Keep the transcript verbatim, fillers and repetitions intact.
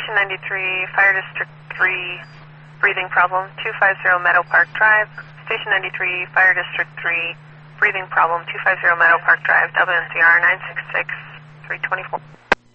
Station ninety-three, Fire District three, breathing problem, two five zero Meadow Park Drive. Station ninety-three, Fire District three, breathing problem, two five zero Meadow Park Drive, W N C R nine six six, three two four.